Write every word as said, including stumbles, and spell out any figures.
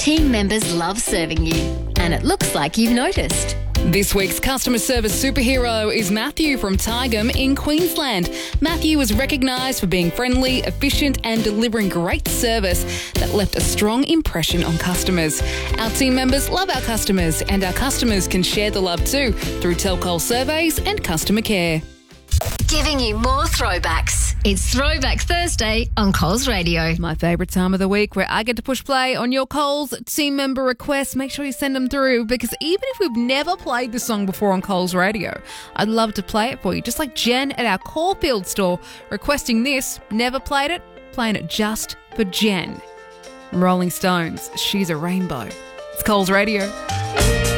team members love serving you, and it looks like you've noticed. This week's customer service superhero is Matthew from Tygum in Queensland. Matthew was recognised for being friendly, efficient and delivering great service that left a strong impression on customers. Our team members love our customers, and our customers can share the love too through Telcol surveys and customer care. Giving you more throwbacks. It's Throwback Thursday on Coles Radio. My favourite time of the week where I get to push play on your Coles team member requests. Make sure you send them through, because even if we've never played the song before on Coles Radio, I'd love to play it for you. Just like Jen at our Caulfield store requesting this. Never played it, playing it just for Jen. Rolling Stones, She's a Rainbow. It's Coles Radio.